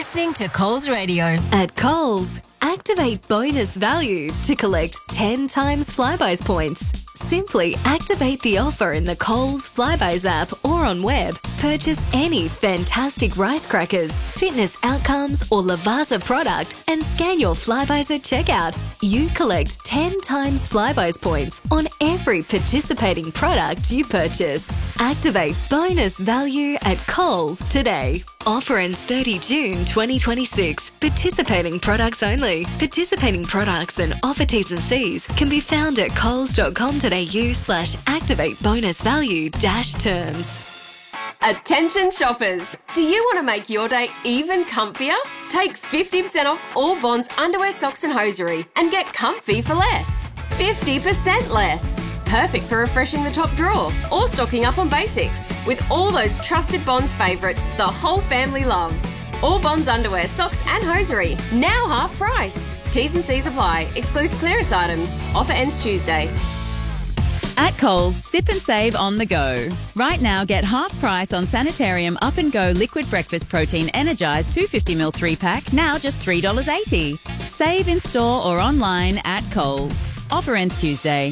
listening to Coles Radio. At Coles, activate bonus value to collect 10 times Flybuys points. Simply activate the offer in the Coles Flybuys app or on web. Purchase any fantastic rice crackers, fitness outcomes or Lavazza product and scan your Flybuys at checkout. You collect 10 times Flybuys points on every participating product you purchase. Activate bonus value at Coles today. Offer ends 30 June 2026. Participating products only. Participating products and offer T's and C's can be found at coles.com.au/activate bonus value -terms. Attention shoppers! Do you want to make your day even comfier? Take 50% off all Bonds underwear, socks and hosiery and get comfy for less. 50% less. Perfect for refreshing the top drawer or stocking up on basics with all those trusted Bonds favourites the whole family loves. All Bonds underwear, socks and hosiery, now half price. T's and C's apply. Excludes clearance items. Offer ends Tuesday. At Coles, sip and save on the go. Right now, get half price on Sanitarium Up and Go Liquid Breakfast Protein Energised 250ml 3-pack, now just $3.80. Save in store or online at Coles. Offer ends Tuesday.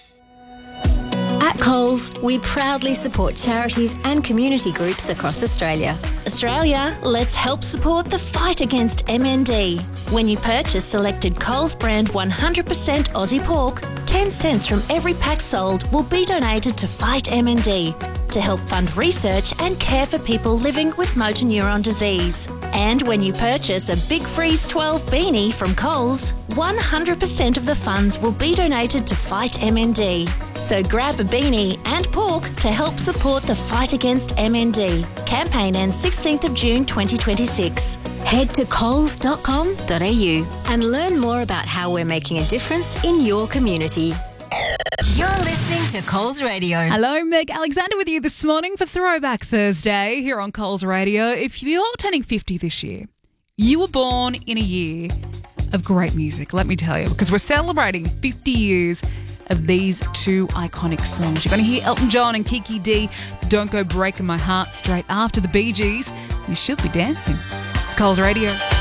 At Coles, we proudly support charities and community groups across Australia. Australia, let's help support the fight against MND. When you purchase selected Coles brand 100% Aussie pork, 10 cents from every pack sold will be donated to Fight MND to help fund research and care for people living with motor neuron disease. And when you purchase a Big Freeze 12 beanie from Coles, 100% of the funds will be donated to Fight MND. So grab a beanie and pork to help support the fight against MND. Campaign ends 16th of June 2026. Head to coles.com.au and learn more about how we're making a difference in your community. You're listening to Coles Radio. Hello, Meg Alexander with you this morning for Throwback Thursday here on Coles Radio. If you're turning 50 this year, you were born in a year of great music, let me tell you, because we're celebrating 50 years of these two iconic songs. You're going to hear Elton John and Kiki D, Don't Go Breaking My Heart, straight after the Bee Gees. You should be dancing. It's Coles Radio.